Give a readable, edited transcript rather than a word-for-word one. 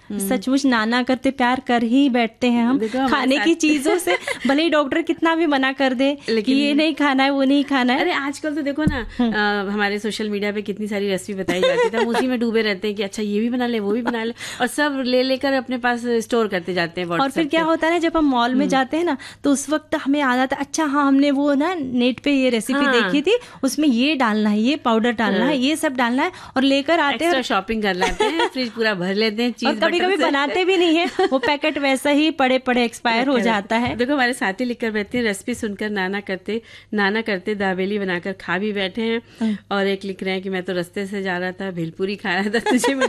सचमुच नाना करते प्यार कर ही बैठते हैं हम खाने की चीजों से। भले ही डॉक्टर कितना भी मना कर दे कि ये नहीं खाना है, वो नहीं खाना है। अरे आजकल तो देखो ना, हमारे सोशल मीडिया पे कितनी सारी रेसिपी बताई जाती है, हम उसी में डूबे रहते हैं कि अच्छा ये भी बना ले, वो भी बना ले, और सब ले लेकर अपने पास स्टोर करते जाते हैं। और फिर क्या होता है ना, जब हम मॉल में जाते हैं ना, तो उस वक्त हमें याद आता है, अच्छा हाँ हमने वो ना नेट पे ये रेसिपी देखी थी, उसमें ये डालना है, ये पाउडर डालना है, ये सब डालना है, और लेकर आते हैं, शॉपिंग कर लेते हैं, फ्रिज पूरा भर लेते हैं, और कभी कभी बनाते भी नहीं है, वो पैकेट वैसा ही पड़े पड़े एक्सपायर हो जाता है। देखो हमारे साथी लिखकर बैठते हैं, रेसिपी सुनकर नाना करते दाबेली बनाकर खा भी बैठे हैं। और एक लिख रहे हैं कि मैं तो रास्ते से जा रहा था, भेलपुरी खा रहा था, तुझे